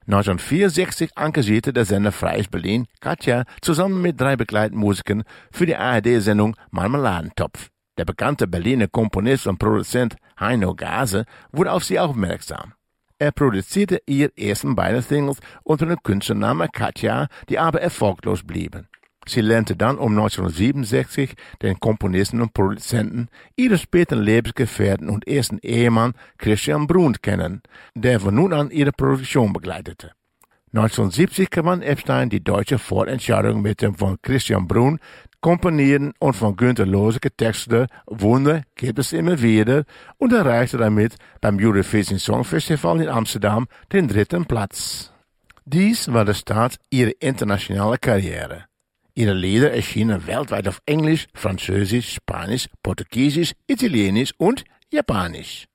1964 engagierte der Sender Freies Berlin Katja zusammen mit 3 Begleitmusikern für die ARD-Sendung Marmeladentopf. Der bekannte Berliner Komponist und Produzent Heino Gase wurde auf sie aufmerksam. Er produzierte ihre ersten beiden Singles unter dem Künstlernamen Katja, die aber erfolglos blieben. Sie lernte dann um 1967 den Komponisten und Produzenten, ihren späteren Lebensgefährten und ersten Ehemann Christian Bruhn kennen, der von nun an ihre Produktion begleitete. 1970 gewann Epstein die deutsche Vorentscheidung mit dem von Christian Bruhn komponierten und von Günter Lose getextete Wunder gibt es immer wieder und erreichte damit beim Eurovision Song Festival in Amsterdam den 3. Platz. Dies war der Start ihrer internationalen Karriere. Ihre Lieder erschienen weltweit auf Englisch, Französisch, Spanisch, Portugiesisch, Italienisch und Japanisch.